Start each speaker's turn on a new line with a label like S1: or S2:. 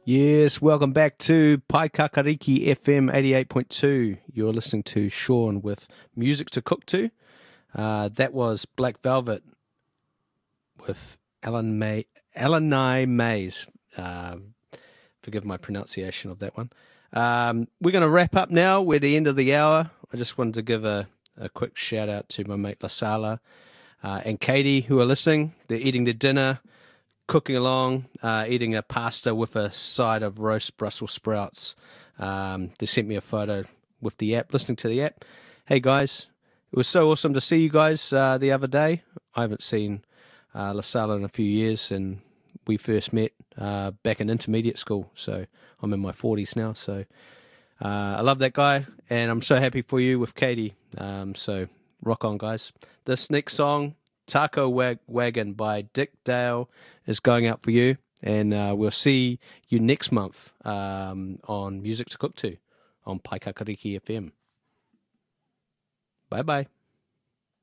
S1: Yes, welcome back to Paikakariki FM 88.2. You're listening to Sean with Music to Cook To. That was Black Velvet with Alanai Mays. Forgive my pronunciation of that one. We're going to wrap up now. We're at the end of the hour. I just wanted to give a quick shout out to my mate Lasala and Katie who are listening. They're eating their dinner, cooking along, eating a pasta with a side of roast Brussels sprouts. They sent me a photo with the app, listening to the app. Hey guys, it was so awesome to see you guys the other day. I haven't seen Lasala in a few years, and we first met back in intermediate school. So I'm in my 40s now. So I love that guy, and I'm so happy for you with Katie. So rock on, guys. This next song, Taco Wagon by Dick Dale, is going out for you, and we'll see you next month on Music to Cook To on Paikakariki FM. Bye-bye.